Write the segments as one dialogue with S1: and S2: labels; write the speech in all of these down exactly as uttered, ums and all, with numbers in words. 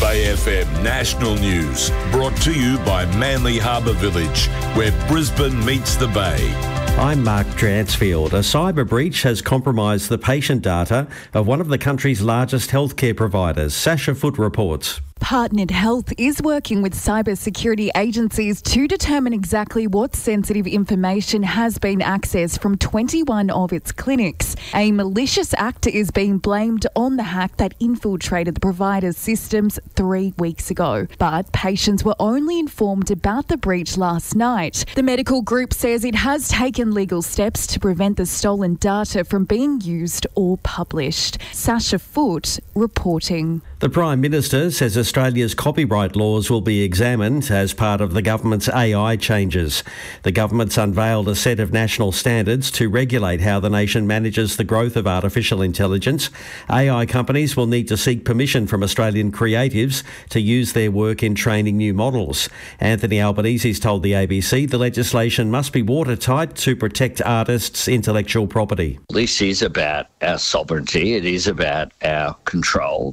S1: Bay F M National News, brought to you by Manly Harbour Village, where Brisbane meets the Bay.
S2: I'm Mark Dransfield. A cyber breach has compromised the patient data of one of the country's largest healthcare providers. Sasha Foote reports.
S3: Partnered Health is working with cybersecurity agencies to determine exactly what sensitive information has been accessed from twenty-one of its clinics. A malicious actor is being blamed on the hack that infiltrated the provider's systems three weeks ago. But patients were only informed about the breach last night. The medical group says it has taken legal steps to prevent the stolen data from being used or published. Sasha Foote reporting.
S2: The Prime Minister says Australia's copyright laws will be examined as part of the government's A I changes. The government's unveiled a set of national standards to regulate how the nation manages the growth of artificial intelligence. A I companies will need to seek permission from Australian creatives to use their work in training new models. Anthony Albanese's told the A B C the legislation must be watertight to protect artists' intellectual property.
S4: This is about our sovereignty. It is about our control.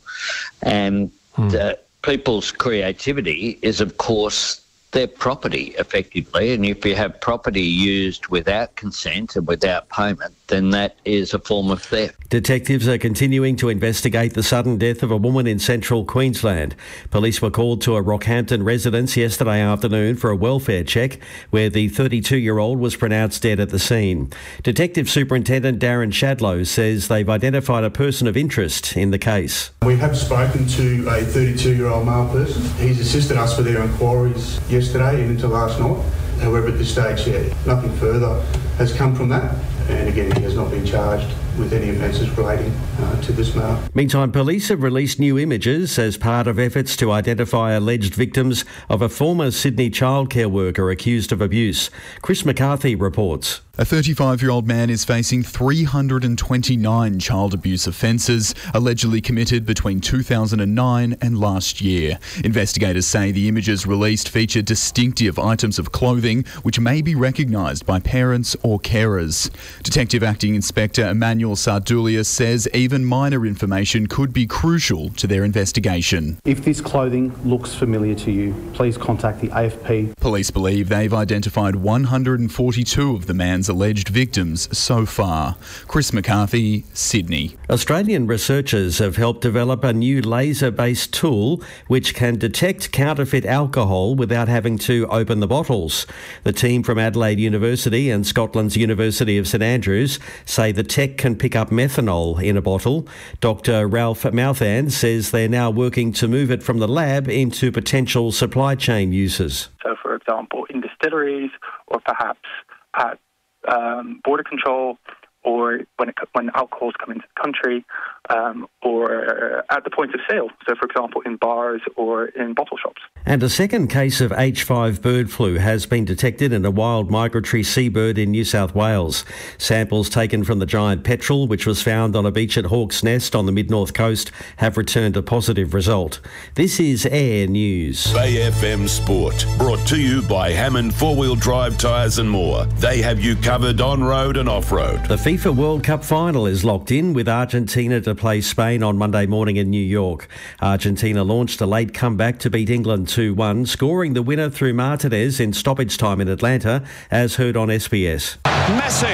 S4: And hmm. uh, people's creativity is, of course, their property, effectively. And if you have property used without consent and without payment, then that is a form of theft.
S2: Detectives are continuing to investigate the sudden death of a woman in central Queensland. Police were called to a Rockhampton residence yesterday afternoon for a welfare check, where the thirty-two-year-old was pronounced dead at the scene. Detective Superintendent Darren Shadlow says they've identified a person of interest in the case.
S5: We have spoken to a thirty-two-year-old male person. He's assisted us with our inquiries yesterday and into last night. However, at this stage, yeah, nothing further has come from that. And again, he has not been charged with any offences relating uh, to this matter.
S2: Meantime, police have released new images as part of efforts to identify alleged victims of a former Sydney childcare worker accused of abuse. Chris McCarthy reports.
S6: A thirty-five-year-old man is facing three hundred twenty-nine child abuse offences allegedly committed between two thousand nine and last year. Investigators say the images released feature distinctive items of clothing which may be recognised by parents or carers. Detective Acting Inspector Emmanuel Sardulia says even minor information could be crucial to their investigation.
S7: If this clothing looks familiar to you, please contact the A F P.
S6: Police believe they've identified one hundred forty-two of the man's alleged victims so far. Chris McCarthy, Sydney.
S2: Australian researchers have helped develop a new laser-based tool which can detect counterfeit alcohol without having to open the bottles. The team from Adelaide University and Scotland's University of St Andrews say the tech can pick up methanol in a bottle. Doctor Ralph Mouthan says they're now working to move it from the lab into potential supply chain uses.
S8: So, for example, in distilleries or perhaps at um, border control, or when it, when alcohols come into the country, um, or at the point of sale. So, for example, in bars or in bottle shops.
S2: And a second case of H five bird flu has been detected in a wild migratory seabird in New South Wales. Samples taken from the giant petrel, which was found on a beach at Hawke's Nest on the mid-north coast, have returned a positive result. This is Air News.
S1: Bay F M Sport, brought to you by Hammond four-wheel drive tyres and more. They have you covered on-road and off-road.
S2: The FIFA World Cup final is locked in, with Argentina to play Spain on Monday morning in New York. Argentina launched a late comeback to beat England two one, scoring the winner through Martinez in stoppage time in Atlanta, as heard on S B S.
S9: Messi.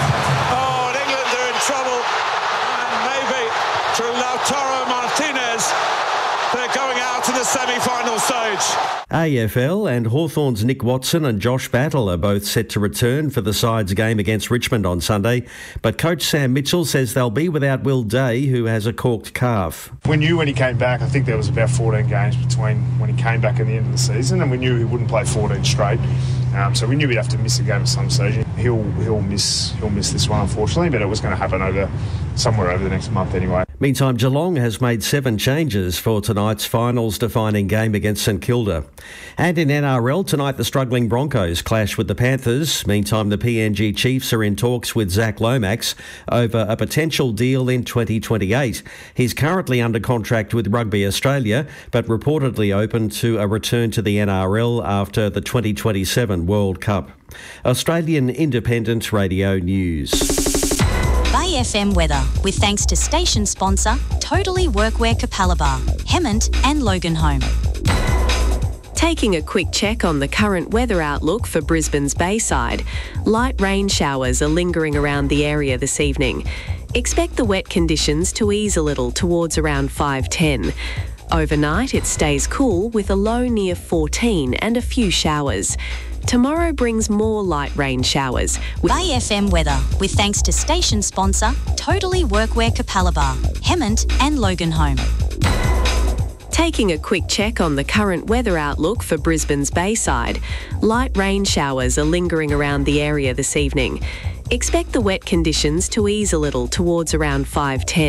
S9: Oh, and England are in trouble. And maybe through Lautaro Martinez, they're going out to the semi-final stage.
S2: A F L and Hawthorn's Nick Watson and Josh Battle are both set to return for the side's game against Richmond on Sunday, but coach Sam Mitchell says they'll be without Will Day, who has a corked calf.
S10: We knew when he came back, I think there was about fourteen games between when he came back at the end of the season, and we knew he wouldn't play fourteen straight. Um, so we knew we'd have to miss a game at some stage. He'll he'll miss he'll miss this one, unfortunately, but it was going to happen over somewhere over the next month anyway.
S2: Meantime, Geelong has made seven changes for tonight's finals-defining game against St Kilda. And in N R L, tonight the struggling Broncos clash with the Panthers. Meantime, the P N G Chiefs are in talks with Zach Lomax over a potential deal in twenty twenty-eight. He's currently under contract with Rugby Australia, but reportedly open to a return to the N R L after the twenty twenty-seven World Cup. Australian Independent Radio News.
S11: Bay F M weather, with thanks to station sponsor Totally Workwear Capalaba, Hemmant and Loganholme.
S12: Taking a quick check on the current weather outlook for Brisbane's Bayside. Light rain showers are lingering around the area this evening. Expect the wet conditions to ease a little towards around five ten. Overnight, it stays cool with a low near fourteen and a few showers. Tomorrow brings more light rain showers.
S11: Bay F M weather, with thanks to station sponsor Totally Workwear Capalaba, Hemmant and Loganholme.
S12: Taking a quick check on the current weather outlook for Brisbane's Bayside. Light rain showers are lingering around the area this evening. Expect the wet conditions to ease a little towards around five ten.